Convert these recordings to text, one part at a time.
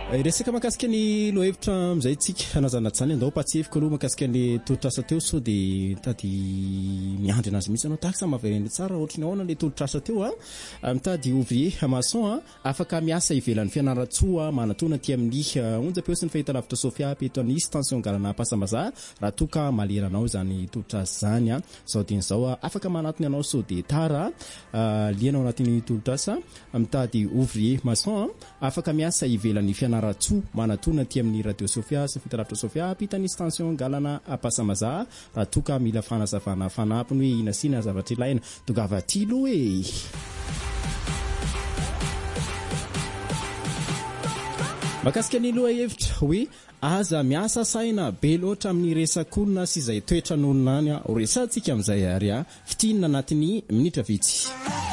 Resaka makasika ny lohevitra amin'izay tsika nazana zany andao patsifiko aloha makasika ny tolotrasa teo so dia mitady miandry anazy mihitsy anao tahaka mahavereny tsara ohatry ny ahoana ilay tolotrasa teo mitady ouvrier maçon afaka miasa ivelan'ny fianaratsoa manatona aty amin'ny onjam-peo sy ny fahitalavitra Sofia peto any station galana Pasambaza raha toka maleranao zany tolotrasa zany zao dia zao afaka manatony anao so dia tara lianao anatin'ny tolotrasa mitady ouvrier maçon afaka miasa ivelan'ny fianaratsoa manatona aty amin'ny radio Sofia sy fahitalavitra Sofia pitany station galana Pasambaza raha toka mila fanazavana fanampiny hoe inasina zavatra ilaina tongava tilo e makasika ny loha hevitra hoe aza miasa saina be loatra amin'ny resakonina sy izay toetran'olona any resantsika amin'izay ary fitinina anatin'ny minitra vitsy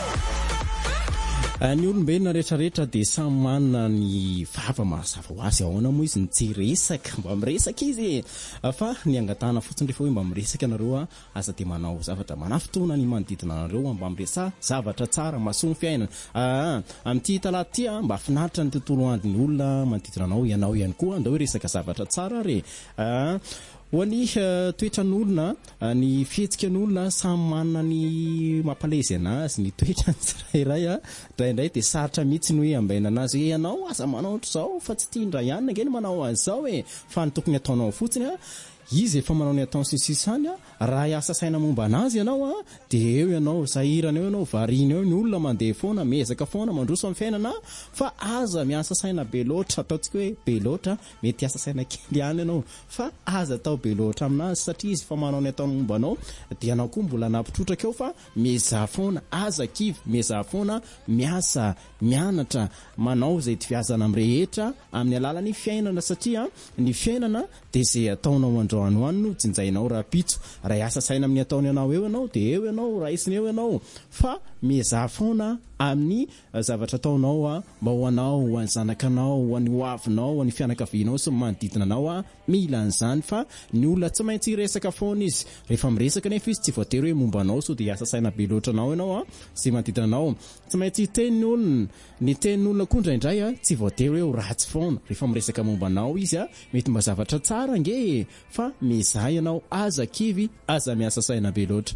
ny olombelona rehetrarehetra dia samy manana ny vava mazava ho azy ahoana moa izy ny tsy resaka mba miresaka izy fa ny angatahana fotsiny rehefa hoe mba miresaka ianareo aza dia manao zavatra manafotona ny manodidina anareo mba miresa zavatra tsara mahasoa ny fiainana amin'ity talata ity mba finaritra ny tontolo andro ny olona manodidina anao ianao ihany koa andao hoe resaka zavatra tsara re ho an'ny toetran'olona ny fihetsikan'olona samy manana ny mampalezy anazy ny toetrany tsirairay indraindray dia sarotra mihitsy ny hoe ambaina anazy hoe ianao aza manao ohatr'izao fa tsy tia indray ihany angeny manao an'izao fa ny tokony ataonao fotsiny izy efa manao ny ataony sisisany raha hiasa saina momba anazy ianao dia eo ianao sahirana eo ianao variana eo ny olona mandeha foana mezaka foana mandroso amin'ny fiainana fa aza miasa saina be loatra ataontsika hoe be loatra mety asa saina kely ihany ianao fa aza atao be loatra aminazy satria izy fa manao ny ataony momba anao dia ianao koa mbola nampitrotraka eo fa mezaha foana aza kivy mezaha foana miasa mianatra manao izay tiviazana amin'ny rehetra amin'ny alalan'ny fiainana satria ny fiainana dia izay ataonao androany hoany no jinjainao rapitso raha hiasa saina amin'ny ataony ianao eo ianao dia eo ianao raisiny eo ianao fa mezaha foana amin'ny zavatra ataonao mba ho anao ho an'ny zanakanao ho an'ny hoavinao ho an'ny fianakavianao sy manodidina anao mila an'izany fa ny olona tsy maintsy resaka foana izy rehefa miresaka nefa izy tsy voatery hoe momba anao so dia hiasa saina be loatra anao ianao sy manodidina anao tsy maintsy tenin'ny olona ny tenin'olona koa indraindray tsy voatery hoe ratsy foana rehefa miresaka momba anao izy mety mba zavatra tsara nge fa mezaha ianao aza kivy aza miasa saina be loatra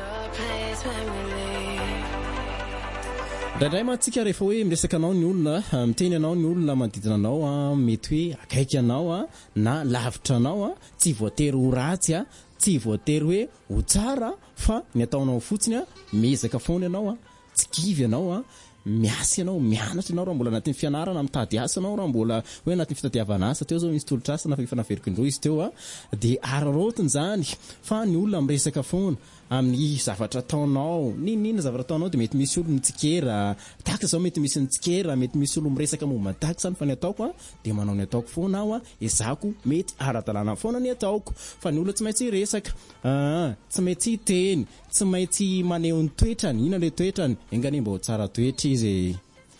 indraindray mantsika rehefa hoe miresaka anao ny olona miteny anao ny olona manodidina anao mety hoe akaiky anao na lavitra anao tsy voatery ho ratsy tsy voatery hoe ho tsara fa ny ataonao fotsiny mezaka foana ianao tsy kivy ianao miasa ianao mianatra ianao raha mbola anatin'ny fianarana mitady asa ianao raha mbola hoe anatin'ny fitadiavana asa teo zao misy tolotrasa na fanaveriko indroa izy teo dia ararotiny zany fa ny olona miresaka foana amin'ny zavatra ataonao ninina zavatra ataonao dia mety misy olo mitsikera tahaka zao mety misy nitsikera mety misy olo miresaka momba tahaka zany fa ny ataoko dia manao ny ataoko foana aho ezako mety ara-dalàna foana ny ataoko fa ny olona tsy maintsy resaka tsy maintsy teny tsy maintsy maneho ny toetrany ina ilay toetrany engany mba ho tsara toetra izy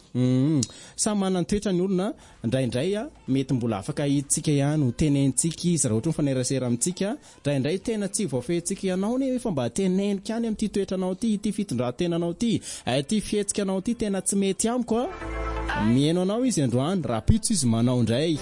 samy manana ny toetra ny olona indraindray mety mbola afaka hitsika ihany ho tenentsika izy raha ohatra mifanerasera amintsika indraindray tena tsy voafehintsika ianao ne efa mba tenenika any amin'ity toetranao ty fitondran-tenanao ty fihetsika anao ty tena tsy mety amiko mihaino anao izy androany rapitso izy manao indray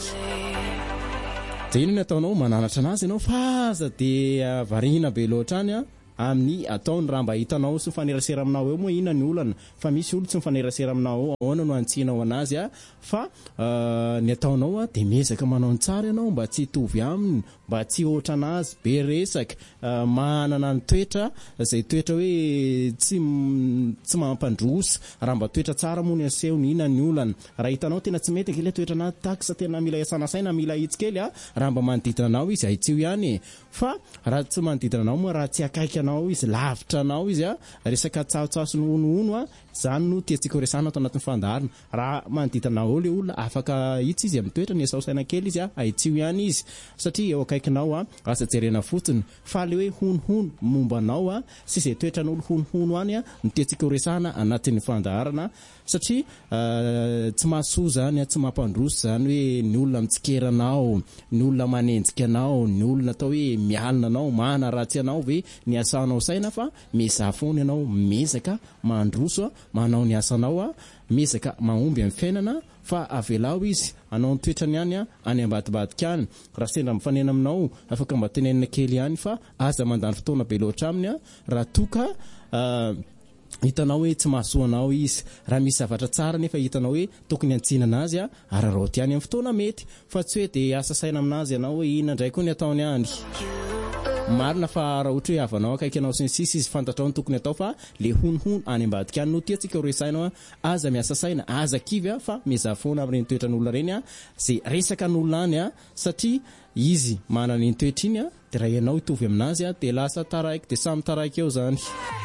dia ino ny ataonao mananatra anazy ianao fa aza dia varina be loatra any amin'ny ataony raha mba hitanao sy mifanerasera aminao eo moa ina ny olana fa misy olo tsy mifanerasera aminao ahoana no antsinao anazy fa ny ataonao dia mezaka manao ny tsara ianao mba tsy hitovy aminy mba tsy ohatra anazy be resaka manana ny toetra izay toetra hoe tsy mampandrosa raha mba toetra tsara moa ny aseho ny ina ny olana raha hitanao tena tsy mety ilay toetra anaty taksa tena mila iasana saina mila hitsikely raha mba manodidina anao izy haitsio ihany fa raha tsy manodidina anao moa raha tsy akaiky anao izy lavitra anao izy resaka tsatsaso nohonohono zany no tiantsika horesana atao anatin'ny fandaharana raha manodidina anao ilay olona afaka hitsy izy amin'ny toetra ny asao saina kely izy haitsio ihany izy satria eo akaikinao aza jerena fotsiny fa le hoe honohono momba anao sy izay toetran'olo honohono any no tiantsika horesana anatin'ny fandaharana satria tsy mahasoa zany tsy mampandroso zany hoe ny olona mitsikeranao ny olona manenjika anao ny olona atao hoe mialina anao mana ratsy anao ve ny asanao saina fa mezaha foana ianao mezaka mandroso manao ny asanao mezaka mahomby amin'ny fiainana fa avelao izy anao ny toetrany ihany any ambadibadika any raha sendra mifanena aminao afaka mba tenenina kely ihany fa aza mandany fotoana be loatra aminy raha toka hitanao hoe tsy mahasoanao izy raha misy zavatra tsara nefa hitanao hoe tokony antsinana azy araraoty any amin'ny fotoana mety fa tsy hoe dia asa saina aminazy ianao hoe inona indray koa ny ataony any marina fa raha ohatra hoe avanao akaiky anao sinsisy izy fantatrao ny tokony atao fa le honhon any ambadika any no tia tsika resainao aza miasa saina aza kivy fa mizaha foana amin'ireny toetran'olona reny zay resaka n'olona any satria izy manana ny toetra iny dia raha ianao hitovy aminazy dia lasa taraiky dia samy taraiky eo zany.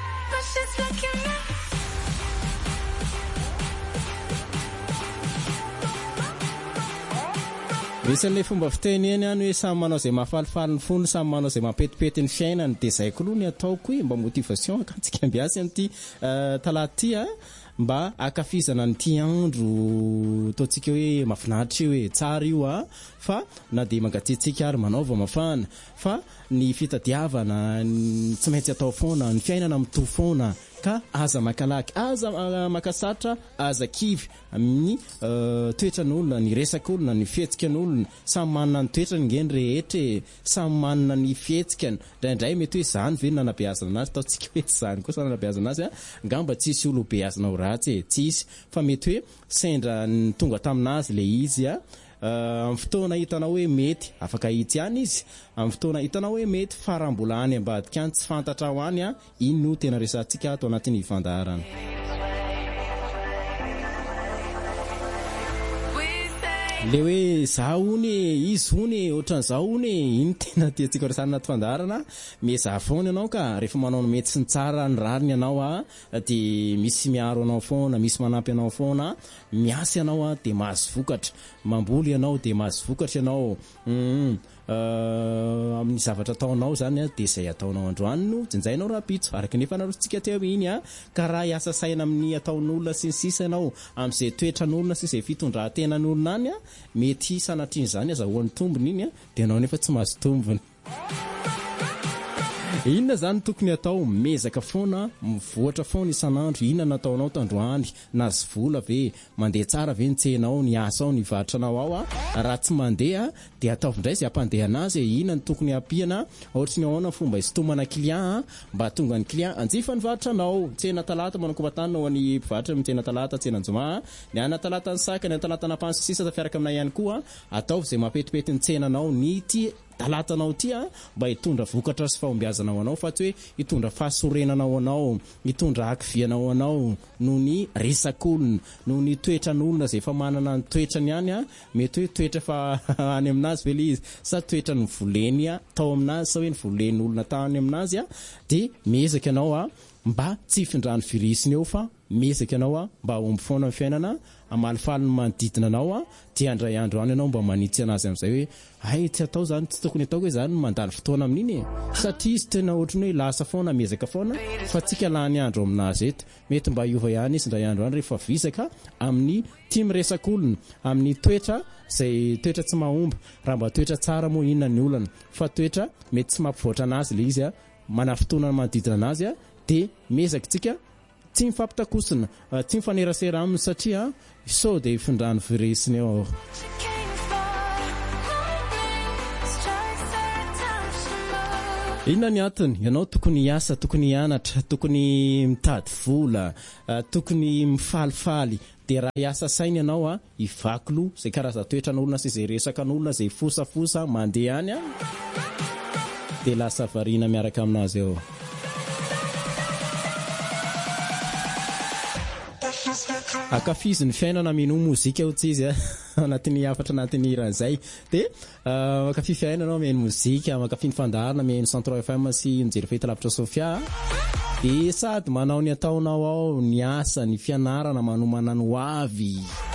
Isan'ilay fomba fiteny eny any hoe samy manao izay mahafalifaly ny fony samy manao izay mampetipety ny fiainany dia izay koa ny ataoko mba motivation akatsika mbiasy amin'ity talaty mba akafizana n'ity andro ataontsika hoe mahafinaritra hoe tsara io fa na dia mangatsiatsika ary manaova mafana fa ny fitadiavana tsy maintsy atao foana ny fiainana mitovy foana ka aza makalaky aza makasatra aza kivy amin'ny toetran'olona ny resak'olona ny fihetsika'olona samy manana ny toetrany ngeny rehetra samy manana ny fihetsikany indraindray mety hoe zany ve nanabeazana anazy taontsika hoe zany kosa nanabeazana anazy ngamba tsisy olo beazana ho ratsy tsisy fa mety hoe sendra ny tonga taminazy le izy amin'ny fotoana hitanao hoe mety afaka hitsy ihany izy amin'ny fotoana hitanao hoe mety fa raha mbola any ambadika any tsy fantatra ho any ino no tena resantsika ato anatin'ny fandaharana. Le hoe zaho ony izy ony ohatran'izao ony iny tena tiantsika resana anaty fandaharana mizaha foana ianao ka rehefa manao mety sy ny tsara ny rariny ianao dia misy miaro anao foana misy manampy anao foana miasa ianao dia mahazo vokatra mamboly ianao dia mahazo vokatra ianao amin'ny zavatra ataonao zany dia izay ataonao androany no jinjainao rapitso araka nefa narotsika teo iny ka raha hiasa saina amin'ny ataon'olona sy ny sisa ianao amin'izay toetran'olona sy izay fitondrahantenan'olona any mety sanatriny zany azahoan'ny tombony iny dia anao nefa tsy mahazo tombony. Inona zany tokony atao mezaka foana mivoatra foana isan'andro inona nataonao tandroany nazy vola ve mandeha tsara ve nitsenao ny asao ny vatranao ao raha tsy mandeha dia ataovindray izay ampandeha anazy inona ny tokony apiana ohatra ny ahoana fomba isintomana client mba tonga ny client anjifa ny vatranao tsena talata manakova-tany ho an'ny mpivarotra mitsena talata tsena anjoma ny ana talata ny saka ny talata napanso sisa tafiaraka aminay ihany koa ataovy izay mampetipety ny tsenanao ny ty talatanao ty mba hitondra vokatra sy fahombiazanao anao fa tsy hoe hitondra fahasorenanao anao hitondra akivianao anao no ny resak'olona no ny toetran'olona izay efa manana ny toetrany ihany mety hoe toetra fa any aminazy ve le izy sa toetra ny voleny tao aminazy sa hoe ny volen'olona tany aminazy dia mezaka ianao mba tsy hifindrany virisiny eo fa mezaka ianao mba omby foana amin'ny fiainana amalifaly ny manodidina anao dia andray andro any ianao mba manitsy anazy amin'izay hoe ay tsy atao zany tsy tokony ataoko hoe zany mandalo fotoana amin'iny satria izy tena ohatrany hoe lasa foana mezaka foana fa tsika lany andro aminazy eto mety mba hiova ihany izy indray andro any rehefa visaka amin'ny tia miresak'olona amin'ny toetra izay toetra tsy mahomby raha mba toetra tsara moa inona ny olana fa toetra mety tsy mampivoatra anazy le izy manafotoana manodidina anazy dia mezaka tsika tsy mifampitakosina tsy mifanerasera aminy satria sao dia ifindrany viresiny eo. Inona ny antony ianao tokony hiasa tokony hianatra tokony mitady vola tokony mifalifaly dia raha hiasa saina ianao hivakilo izay karaza toetran'olona sy izay resakan'olona izay fosafosa mandeha any dia lasa variana miaraka aminazy eo. Akafizy ny fiainana mino mozika ho tsy izy anatin'ny afatra anatin'ny iran'izay dia makafi fiainana mihaino mozika makafi ny fandaharana mihaino Centre FM sy mijery fahitalavitra Sofia dia sady manao ny ataonao ao ny asa ny fianarana manomana ny hoavy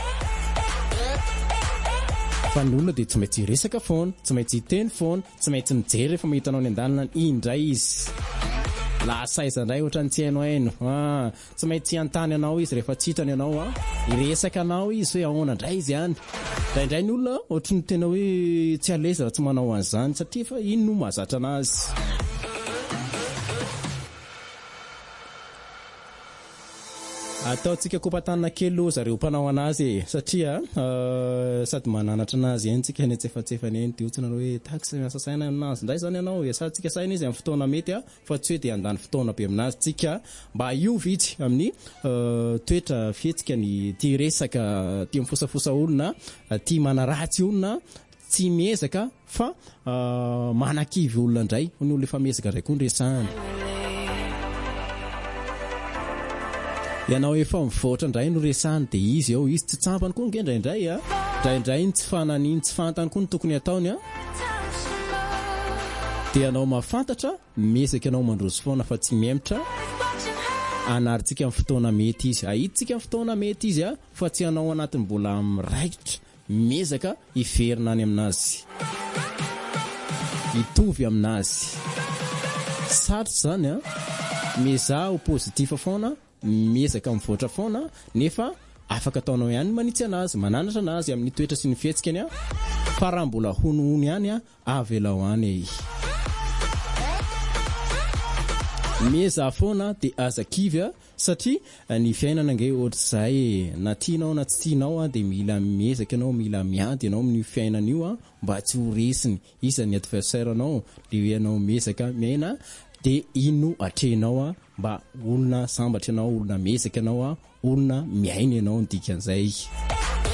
fa ny olona dia tsy maintsy resaka foana tsy maintsy hiteny foana tsy maintsy mijery rehefa mahitanao ny an-dalana indray izy lasaizandray ohatra ny tsy haino tsy maintsy antany anao izy rehefa tsy hitany anao iresaka anao izy hoe ahoana indray izy ihany indraindray ny olona ohatra ny tena hoe tsy aleza raha tsy manao an'izany satria fa ino no mahazatra anazy. ataotsika kopatanana kely zareo mpanao anazy satria sady mananatra anazy entsika eny tsefatsefany eny diotsina hoe taxe miasa saina aminazy ndray zany ianao satsika saina izy amin'ny fotoana mety fa tsy hoe dia andany fotoana be aminazy tsika mba io vitsy amin'ny toetra fihetsika ny tia resaka tia mifosafosa olona tia manaratsy olona tsy miezaka fa manakivy olona ndray ny olona efa miezaka ndray koa nresahany ianao efa mivoatra ndray no resahany dia izy ao izy tsy tsampany koa ngendraindray ndraindray tsy fananiny tsy fantany koa ny tokony ataony dia ianao mahafantatra miezaka ianao mandroso foana fa tsy miemitra anarintsika amin'ny fotoana mety izy ahiditsika amin'ny fotoana mety izy fa tsy ianao anatin'ny mbola miraikitra miezaka iverina any aminazy itovy aminazy sarotra zany mizaha ho pozitiva foana miezaka mivoatra foana nefa afaka ataonao ihany manitsy anazy mananatra anazy amin'ny toetra sy ny fihetsika fa raha mbola honohony ihany avelao any mieza foana dia azakivy satria ny fiainana nge ohatr'izay na tianao na tsy tianao dia mila miezaka ianao mila miady ianao amin'ny fiainana io mba tsy ho resiny isan'ny adversaire anao dia ianao miezaka miaina dia ino atrenao mba olona sambatra ianao olona miezaka ianao olona miaina ianao ny dikan'izay